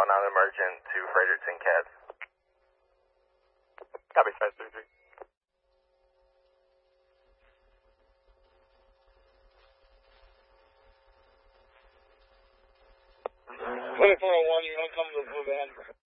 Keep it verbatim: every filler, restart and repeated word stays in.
non-emergent to Fredericton C A D. Copy, five three three. twenty-four oh one, you're uncomfortable to move in.